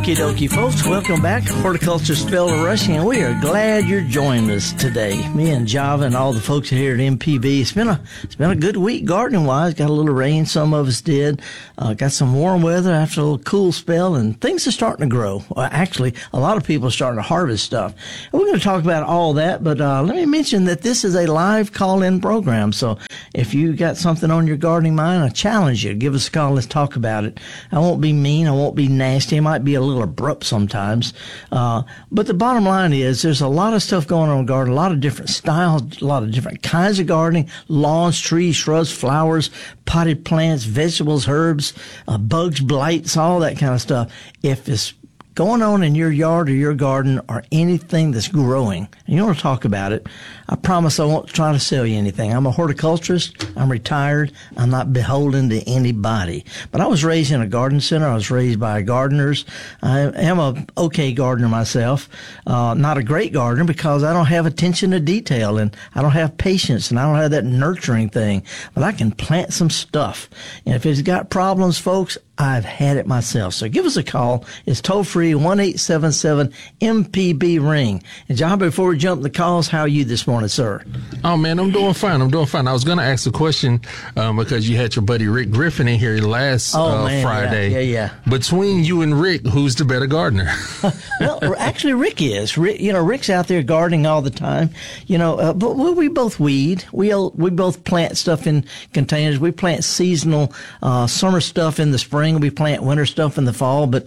Okie dokie, folks. Welcome back to Horticulture Spell of Rushing, and we are glad you're joining us today. Me and Java and all the folks here at MPB. It's been a good week gardening wise. Got a little rain, some of us did. Got some warm weather after a little cool spell, and things are starting to grow. Actually, a lot of people are starting to harvest stuff. And we're going to talk about all that, but let me mention that this is a live call-in program. So if you got something on your gardening mind, I challenge you. Give us a call. Let's talk about it. I won't be mean. I won't be nasty. I might be a little abrupt sometimes. But the bottom line is there's a lot of stuff going on in the garden, a lot of different styles, a lot of different kinds of gardening, lawns, trees, shrubs, flowers, potted plants, vegetables, herbs, bugs, blights, all that kind of stuff. If it's going on in your yard or your garden or anything that's growing, and you want to talk about it, I promise I won't try to sell you anything. I'm a horticulturist. I'm retired. I'm not beholden to anybody. But I was raised in a garden center. I was raised by gardeners. I am a okay gardener myself. Not a great gardener because I don't have attention to detail and I don't have patience and I don't have that nurturing thing. But I can plant some stuff. And if it's got problems, folks, I've had it myself. So give us a call. It's toll free, 1-877-MPB-RING. And John, before we jump the calls, how are you this morning, sir? Oh, man, I'm doing fine. I was going to ask a question because you had your buddy Rick Griffin in here last Friday. Yeah. Between you and Rick, who's the better gardener? Well, actually, Rick is. Rick's out there gardening all the time. But we both weed. We both plant stuff in containers. We plant seasonal summer stuff in the spring. We plant winter stuff in the fall. But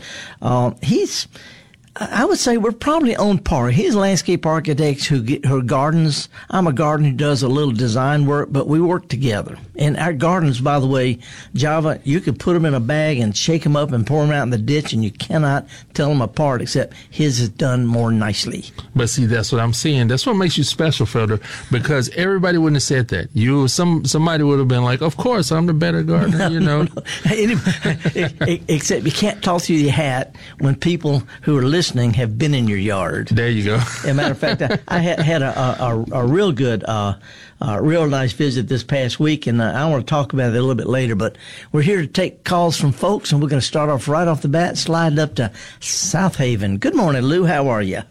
I would say we're probably on par. He's landscape architects who gardens. I'm a gardener who does a little design work, but we work together. And our gardens, by the way, Java, you could put them in a bag and shake them up and pour them out in the ditch, and you cannot tell them apart, except his is done more nicely. But see, that's what I'm saying. That's what makes you special, Felder, because everybody wouldn't have said that. Somebody would have been like, of course, I'm the better gardener, No. Except you can't toss you your hat when people who are listening have been in your yard. There you go. As a matter of fact, I had a real good, real nice visit this past week, and I want to talk about it a little bit later. But we're here to take calls from folks, and we're going to start off right off the bat, slide up to South Haven. Good morning, Lou. How are you?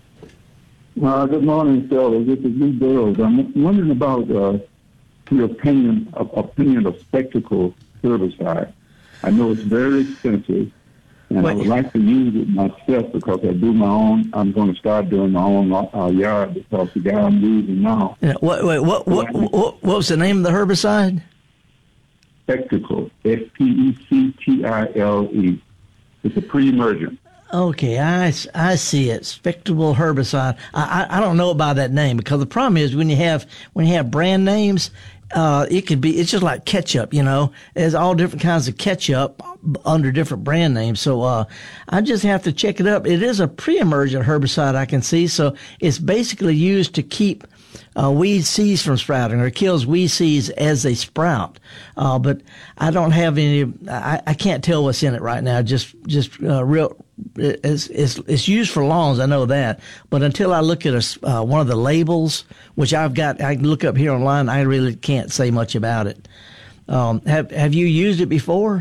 Good morning, Phil. This is Lou Burrows. I'm wondering about your opinion of Specticle herbicide. I know it's very expensive. And I would like to use it myself because I do my own. I'm going to start doing my own yard because the guy I'm using now. What was the name of the herbicide? Specticle, Spectile. It's a pre-emergent. Okay, I see it. Specticle herbicide. I don't know about that name because the problem is when you have brand names, it's just like ketchup, There's all different kinds of ketchup under different brand names. So, I just have to check it up. It is a pre-emergent herbicide I can see. So it's basically used to keep weed seeds from sprouting, or kills weed seeds as they sprout. But I don't have any, I can't tell what's in it right now. Just real, it's used for lawns. I know that. But until I look at one of the labels, which I can look up here online, I really can't say much about it. Have you used it before?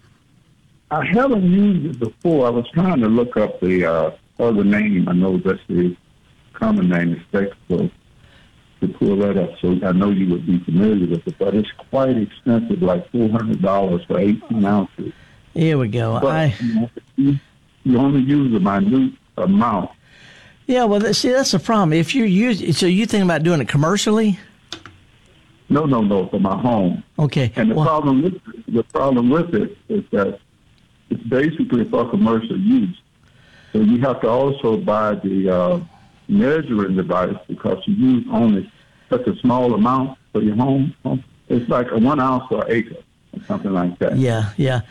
I haven't used it before. I was trying to look up the other name. I know that's the common name is Specticle, to pull that up. So I know you would be familiar with it, but it's quite expensive, like $400 for 18 ounces. Here we go. But, you only use a minute amount. Yeah, well, that's the problem. If you you think about doing it commercially? No, for my home. Okay. And the problem with it is that it's basically for commercial use. So you have to also buy the measuring device because you use only such a small amount for your home. It's like 1 ounce per acre or something like that. Yeah.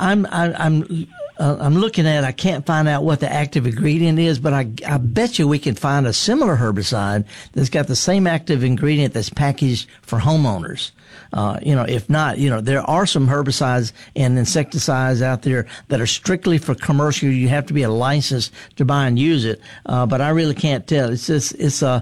I'm looking at. I can't find out what the active ingredient is, but I bet you we can find a similar herbicide that's got the same active ingredient that's packaged for homeowners. If not, there are some herbicides and insecticides out there that are strictly for commercial. You have to be a licensed to buy and use it. But I really can't tell. It's a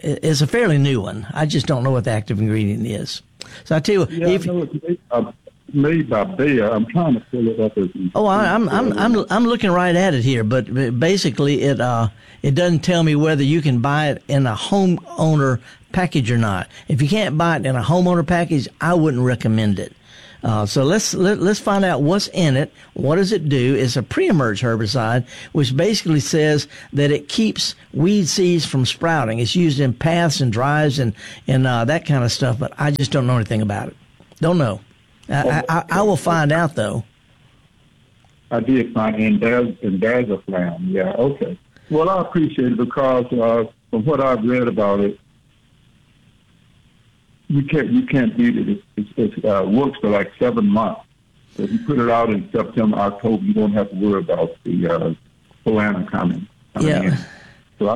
fairly new one. I just don't know what the active ingredient is. So I tell you, made by Bayer. I'm trying to pull it up. I'm looking right at it here, but basically it doesn't tell me whether you can buy it in a homeowner package or not. If you can't buy it in a homeowner package, I wouldn't recommend it. So let's find out what's in it. What does it do? It's a pre-emerge herbicide, which basically says that it keeps weed seeds from sprouting. It's used in paths and drives and that kind of stuff, but I just don't know anything about it. Don't know. I will find out, though. I did find Indaziflam. Yeah, okay. Well, I appreciate it because from what I've read about it, you can't beat it. It works for like 7 months. So if you put it out in September, October, you don't have to worry about the Polana coming in. So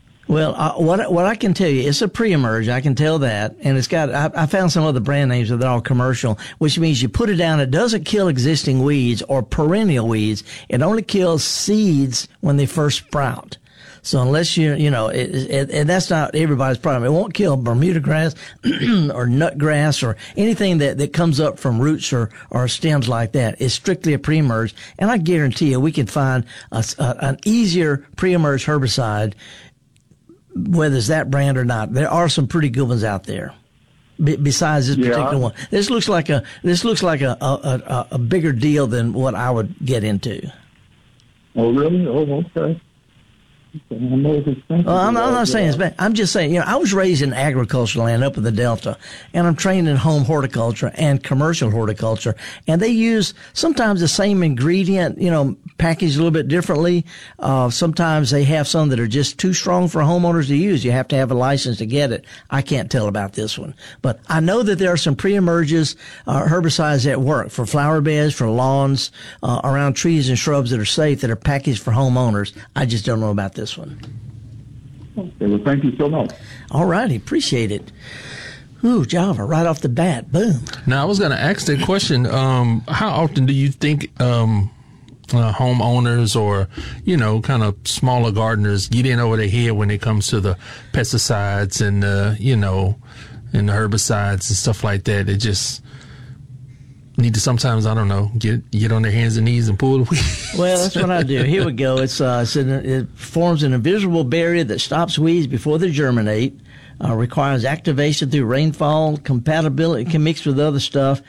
what I can tell you, it's a pre-emerge. I can tell that, and it's got. I found some other brand names that are all commercial, which means you put it down. It doesn't kill existing weeds or perennial weeds. It only kills seeds when they first sprout. So unless and that's not everybody's problem. It won't kill Bermuda grass or nut grass or anything that comes up from roots or stems like that. It's strictly a pre-emerge, and I guarantee you we can find an easier pre-emerge herbicide, whether it's that brand or not. There are some pretty good ones out there. Besides this particular one, this looks like a bigger deal than what I would get into. Oh really? Oh, okay. I'm not saying it's bad. I'm just saying, I was raised in agricultural land up in the Delta, and I'm trained in home horticulture and commercial horticulture, and they use sometimes the same ingredient, packaged a little bit differently. Sometimes they have some that are just too strong for homeowners to use. You have to have a license to get it. I can't tell about this one, but I know that there are some pre-emerges herbicides that work for flower beds, for lawns, around trees and shrubs that are safe, that are packaged for homeowners. I just don't know about this one. Okay, well, thank you so much. All righty, appreciate it. Ooh, Java, right off the bat, boom. Now, I was going to ask that question. How often do you think homeowners or, kind of smaller gardeners get in over their head when it comes to the pesticides and, and the herbicides and stuff like that? They just need to sometimes, I don't know, get on their hands and knees and pull the weeds. Well, that's what I do. Here we go. It forms an invisible barrier that stops weeds before they germinate. Requires activation through rainfall, compatibility. It can mix with other stuff.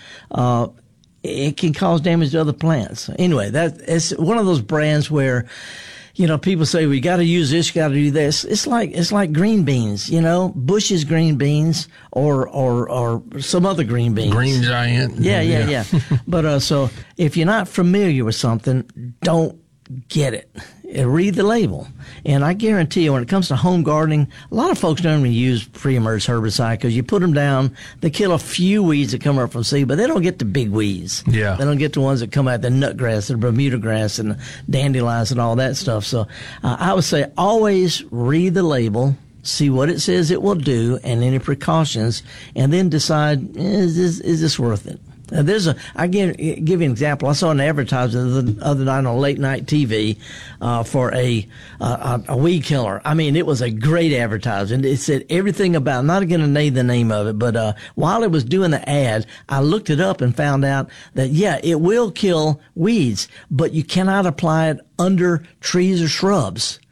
It can cause damage to other plants. Anyway, it's one of those brands where, people say we got to use this, got to do this. It's like green beans, Bush's green beans or some other green beans. Green Giant. Yeah. But so if you're not familiar with something, don't get it. Read the label. And I guarantee you, when it comes to home gardening, a lot of folks don't even use pre-emerge herbicide because you put them down, they kill a few weeds that come up from seed, but they don't get the big weeds. Yeah. They don't get the ones that come out, the nut grass, the Bermuda grass, and the dandelions and all that stuff. So I would say always read the label, see what it says it will do, and any precautions, and then decide, is this worth it? I give you an example. I saw an advertisement the other night on late night TV for a weed killer. I mean, it was a great advertisement. It said everything about. I'm not going to name the name of it, but while it was doing the ad, I looked it up and found out that it will kill weeds, but you cannot apply it under trees or shrubs.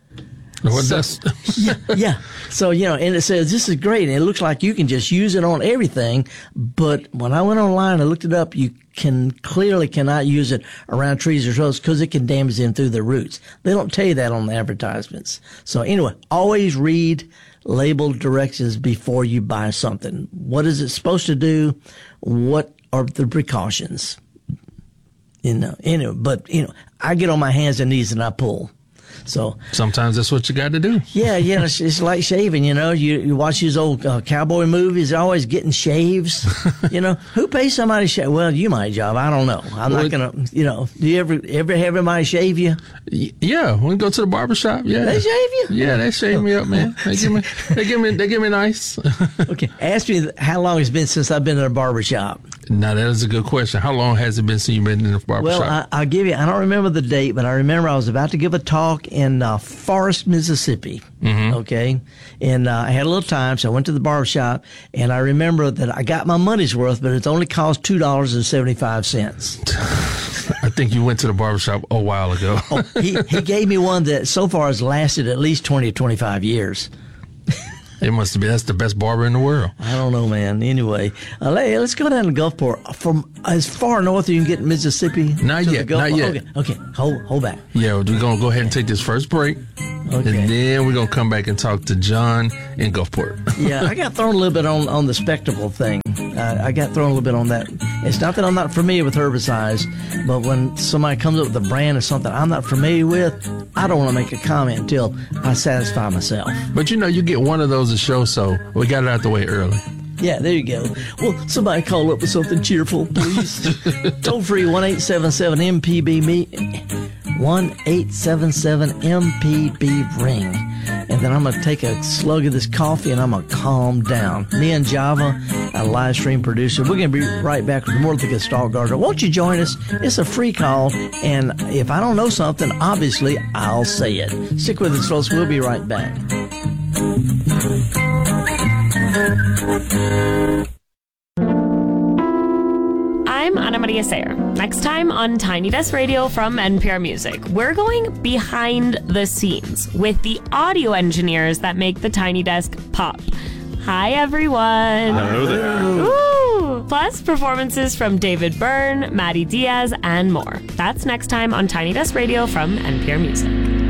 Yeah. So, and it says, this is great. And it looks like you can just use it on everything. But when I went online and looked it up, you cannot use it around trees or shrubs because it can damage them through the roots. They don't tell you that on the advertisements. So anyway, always read labeled directions before you buy something. What is it supposed to do? What are the precautions? But I get on my hands and knees and I pull. So sometimes that's what you got to do. Yeah, it's like shaving. You watch these old cowboy movies. They're always getting shaves. Who pays somebody to shave? Well, you might, Job. I don't know. I'm not gonna. Do you ever have everybody shave you? Yeah, when we go to the barbershop. Yeah, they shave you. Yeah, they shave me up, man. They give me nice. Okay, ask me how long it's been since I've been in a barbershop. Now, that is a good question. How long has it been since you've been in the barbershop? Well, I'll give you, I don't remember the date, but I remember I was about to give a talk in Forest, Mississippi. Okay. And I had a little time, so I went to the barbershop, and I remember that I got my money's worth, but it only cost $2.75. I think you went to the barbershop a while ago. He gave me one that so far has lasted at least 20 or 25 years. It must have been. That's the best barber in the world. I don't know, man. Anyway, let's go down to Gulfport. From as far north as you can get in Mississippi. Not yet. Okay. Hold back. Yeah, we're going to go ahead and take this first break. Okay. And then we're going to come back and talk to John in Gulfport. Yeah, I got thrown a little bit on the spectacle thing. I got thrown a little bit on that. It's not that I'm not familiar with herbicides, but when somebody comes up with a brand of something I'm not familiar with, I don't want to make a comment until I satisfy myself. But you get one of those a show, so we got it out the way early. Yeah, there you go. Well, somebody call up with something cheerful, please. Toll free 1-877-MPB-ME, 1-877-MPB-RING. And then I'm going to take a slug of this coffee and I'm going to calm down. Me and Java, a live stream producer, we're going to be right back with more of the Gestalt Gardener. Won't you join us? It's a free call. And if I don't know something, obviously I'll say it. Stick with us, folks. We'll be right back. I'm Ana Maria Sayer. Next time on Tiny Desk Radio from NPR Music, we're going behind the scenes with the audio engineers that make the Tiny Desk pop. Hi, everyone. Hello there. Woo! Plus, performances from David Byrne, Maddie Diaz, and more. That's next time on Tiny Desk Radio from NPR Music.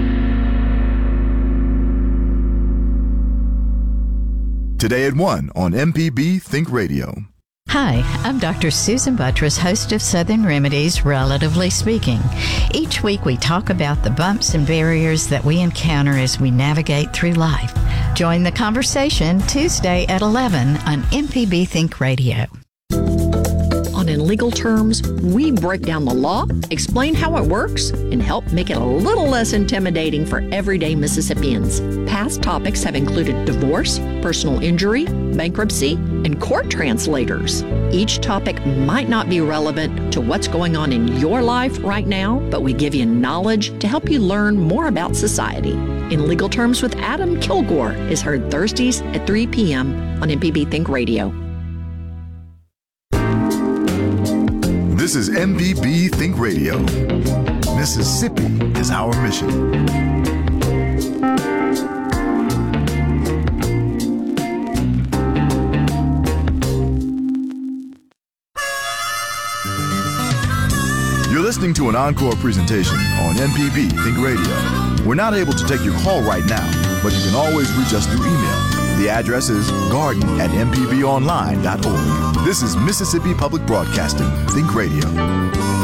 Today at 1 on MPB Think Radio. Hi, I'm Dr. Susan Buttress, host of Southern Remedies, Relatively Speaking. Each week we talk about the bumps and barriers that we encounter as we navigate through life. Join the conversation Tuesday at 11 on MPB Think Radio. In legal terms, we break down the law, explain how it works, and help make it a little less intimidating for everyday Mississippians. Past topics have included divorce, personal injury, bankruptcy, and court translators. Each topic might not be relevant to what's going on in your life right now, but we give you knowledge to help you learn more about society. In Legal Terms with Adam Kilgore is heard Thursdays at 3 p.m. on MPB Think Radio. This is MPB Think Radio. Mississippi is our mission. You're listening to an encore presentation on MPB Think Radio. We're not able to take your call right now, but you can always reach us through email. The address is garden@mpbonline.org. This is Mississippi Public Broadcasting Think Radio.